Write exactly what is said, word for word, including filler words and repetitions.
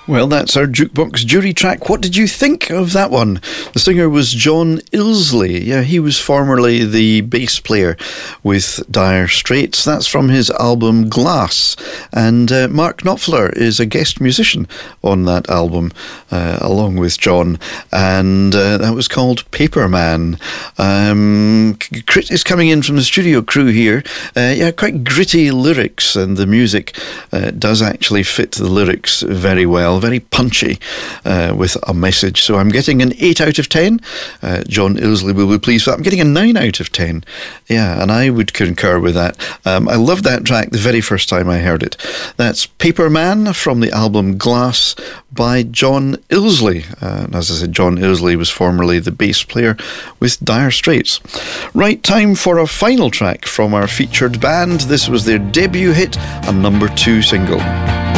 Well, that's our Jukebox Jury track. What did you think of that one? The singer was John Illsley. Yeah, he was formerly the bass player with Dire Straits. That's from his album Glass. And uh, Mark Knopfler is a guest musician on that album, uh, along with John. And uh, that was called Paperman. Um, Crit is coming in from the studio crew here. Uh, yeah, quite gritty lyrics, and the music uh, does actually fit the lyrics very well. Very punchy uh, with a message. So I'm getting an eight out of ten. Uh, John Illsley will be pleased with that. I'm getting a nine out of ten. Yeah, and I would concur with that. Um, I loved that track the very first time I heard it. That's Paperman from the album Glass by John Illsley. Uh, and as I said, John Illsley was formerly the bass player with Dire Straits. Right, time for a final track from our featured band. This was their debut hit, a number two single.